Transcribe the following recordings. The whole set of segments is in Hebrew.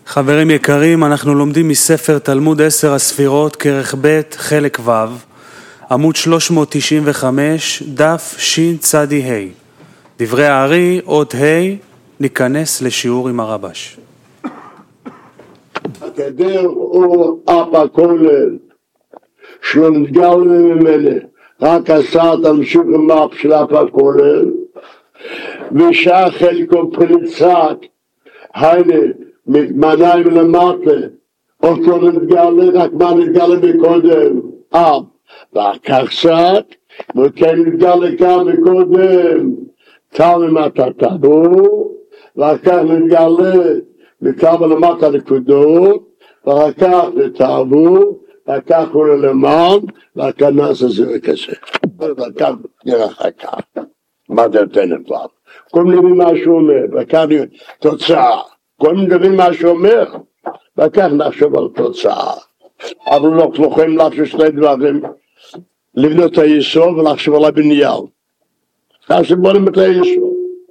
חברים יקרים, אנחנו לומדים מספר תלמוד 10 הספירות, כרך ב' חלק ו', עמוד 395, דף שצ"ה. דברי הארי, אות ה', ניכנס לשיעור עם הרבש. הגדר הוא אבא כולל, שלא נתגל ממנו, רק עשה תמשיך עם של אבא כולל, ושעה חלקו פריצת, היינה, מניים למטה, אותו נתגלה, רק מה נתגלה מקודם, ואחר קצת, וכן נתגלה גם מקודם, תל למטה טבור, ואחר נתגלה, נתגלה למטה נקודות, ואחר נתעבור, ואחר הוא למען, ואחר נעשה זה כזה. ואחר נראה אחר כך, מה דעתן אצלם? קודם נבין מה שהוא אומר, ואחר תוצאה. קודם נבין מה שהוא אומר, ואחר נחשוב על תוצאה. אבל לא יכולים לחשוב שני דברים, לבנות את היסוד ולחשוב על הבניין. עכשיו בוא נמת היסוד.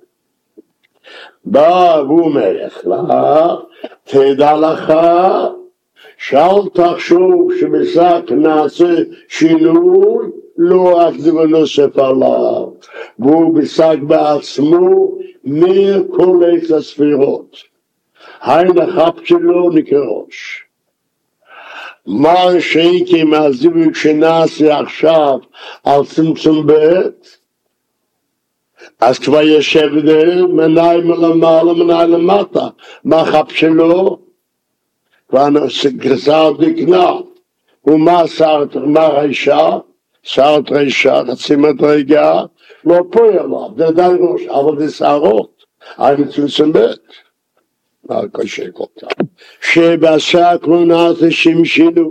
בא והוא אומר לך, תדע לך, שאל תחשוב שבסך נעשה שינוי, לא רק דבר נוסף עליו. והוא בסך בעצמו מכל עץ הספירות. הנחפ שלו נקרא ראש. מה שהייתי מהזיווג שנעשה עכשיו על צמצום בית, אז כבר יש הבדל, מניים למעלה, מניים למטה. מה החפ שלו? כבר גזר דקנה. ומה רישה? שרת רישה, חצי מדרגה, לא פה אליו, זה עדיין ראש, אבל זה שערות, אני צמצום בית. מה קשה כל כך? שבעשק לא נעשה שמשילו,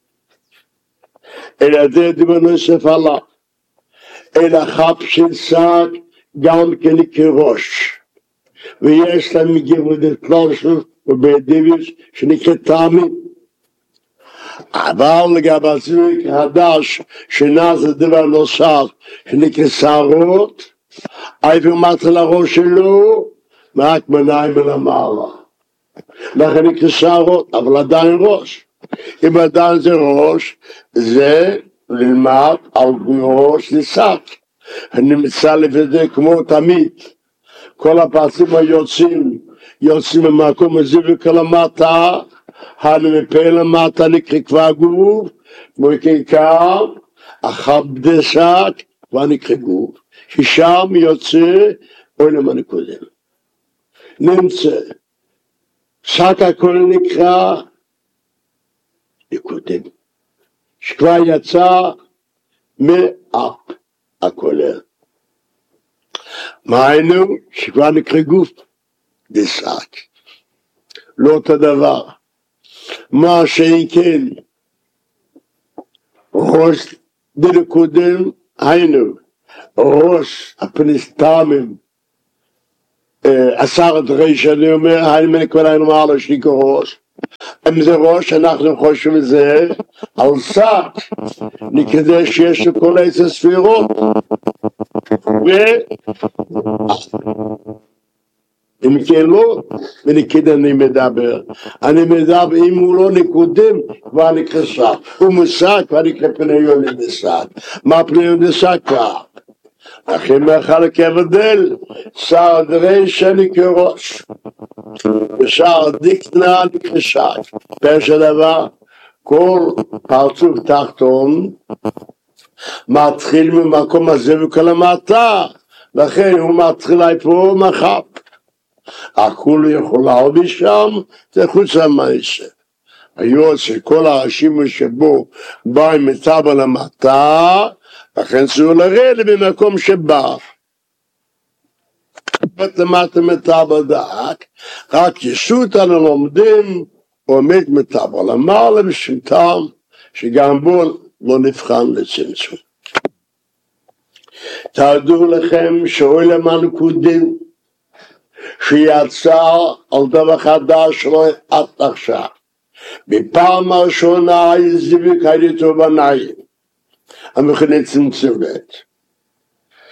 אלא זה דבר נוסף עליו, אלא חפ של שק גם כן כראש, ויש להם גבודת פלושות ובדיביש שנקרא תאמין, אבל לגבי הזיווג חדש שנעשה דבר נוסף שנקרא שערות, איפה מתחיל הראש שלו? רק מניים למעלה. לכן נקרא שערות, אבל עדיין ראש. אם עדיין זה ראש, זה ללמד על ראש לשק. נמצא לפני כמו תמיד. כל הפרצים יוצאים ממקום הזיווג למטה, הנמפה למטה נקרא כבר גוף, כמו כעיקר, החב דשק, כבר נקרא גוף. ששם יוצא עולם הנקודם. נמצא. שק הכל נקרא נקודם. שכבר יצא מאף הכולל. מה היינו? שכבר נקרא גוף דשק. לא אותו דבר. מה שאין כן ראש דנקודם היינו ראש הפנסטמים עשרת ריש אני אומר היינו מנקבל היינו מעלה שניקו ראש אם זה ראש אנחנו חושבים את זה על שק נקרא שיש לכל עץ הספירות אם כן לא, ונקד אני מדבר אם הוא לא נקודם, כבר נקרא שק, הוא משק, כבר נקרא פניון למשק, מה פניון לשק כבר? אחרי מחלק הבדל, שער דרישה נקרא ראש, ושער דקנה נקרא שק, פרש הדבר, כל פרצוף תחתון, מתחיל ממקום הזה וכל המטה, לכן הוא מתחיל פה מחפ. הכולו יכולה עוד משם, זה חוץ למעשה. היות שכל השימוש שבו בא עם מטבע למטה, לכן צריך לרדת במקום שבא. למטה מטבע דק, רק ישות אנו לומדים, עומד מטבע למעלה בשמתם, שגם בו לא נבחן לצמצום. תדעו לכם שעולם הנקודים, שיצא על דבר חדש לא עד עכשיו. בפעם הראשונה הזיווג הייתו בניים, המכנה צמצומת.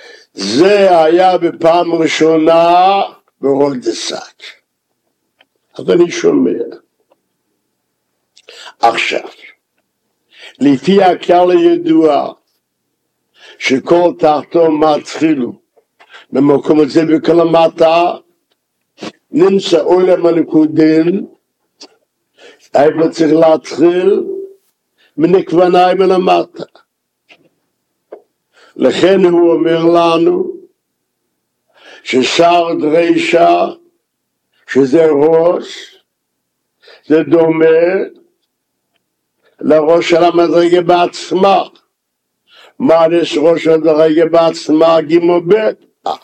זה היה בפעם ראשונה ברוד דסק. אז אני שומע. עכשיו, לפי הכלל הידוע, שכל תחתו מתחילו, במקום הזה וכל המטה, נמצא עולם הנקודין, איפה צריך להתחיל, מנקווניים מלמטה. לכן הוא אומר לנו, ששר דרישה, שזה ראש, זה דומה לראש של המדרגה בעצמה. מה יש ראש של המדרגה בעצמה? גימו ב'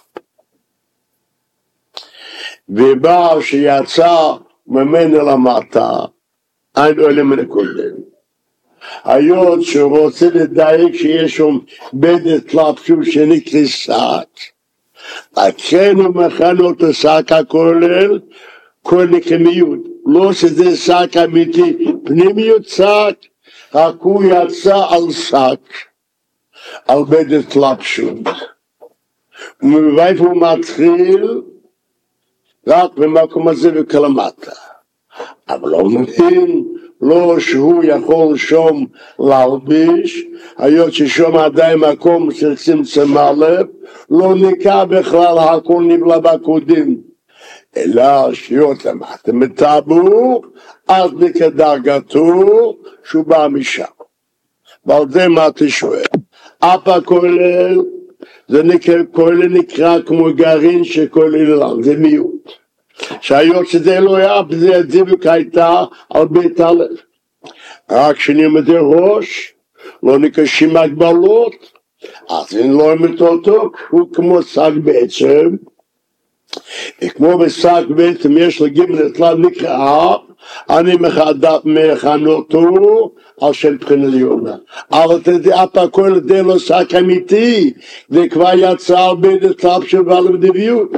ובא שיצא ממנו למטה, אין עולם הנקודין. היות שהוא רוצה לדייק שיש שם בדת לפשוט שנקרא שק, לכן הוא מכנה אותו שק הכולל, כל נקמיות. לא שזה שק אמיתי, פנימיות שק, רק הוא יצא על שק, על בדת לפשוט. ומאיפה הוא מתחיל? רק במקום הזה וכלמטה. אבל לא מבין, לא שהוא יכול שום להלביש, היות ששום עדיין מקום של צמצם הלב, לא נקע בכלל הכל נבלה בקודים, אלא שיות למטה מטבור, אז נקע דרגתו שהוא בא משם. ועל זה מה תשואל? אפה כולל, זה נקרא כמו גרעין שכולל לנו, זה מיעוט. שהיות שזה לא היה, זה זיווק הייתה על בית הלב. רק שנלמד ראש, לא נקשים הגבלות, אז אם לא נלמד אותו, הוא כמו שק בעצם, וכמו בשק בעצם יש לגימל אצלם נקרא, אני מכנה אותו על שם בחינה עליונה. אבל תדע הכל זה לא שק אמיתי, זה כבר יצא על בית לפשוט ועל בדביות.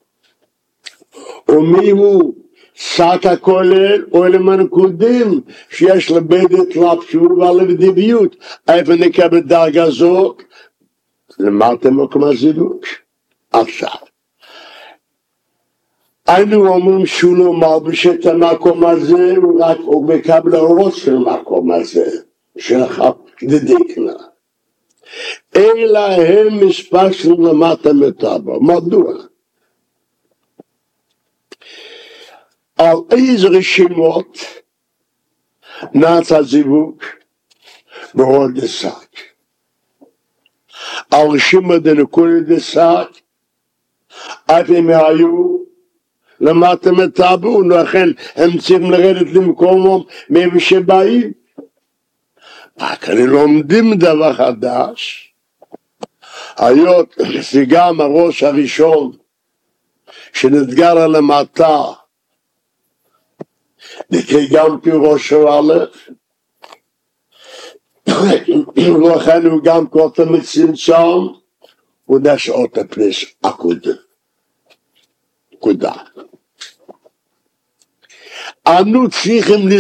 ומי הוא שק הכולל עולם הנקודים שיש לבדת לפשוט ועל בדביות. איפה נקבל דרגה זאת? למדתם מקום הזיווג. עכשיו, אנו אומרים שהוא לא מלביש את המקום הזה, הוא רק מקבל אורות של המקום הזה, של דדיקנה. אלא הם מספשנו למטה מטבע. מדוע? על איזה רשימות נעשה זיווג בהוד השק. על רשימות דנקולי דשק, אף הם היו למטה מטבע, לכן הם צריכים לרדת למקומם מאיפה שבאים. רק אני לומדים דבר חדש, היות שגם הראש הראשון שנתגר על המטה, נקרא גם כראש הלך, לכן הוא גם כותב מצמצם, הוא נשאות הפניס הקודם. נקודה. אנו צריכים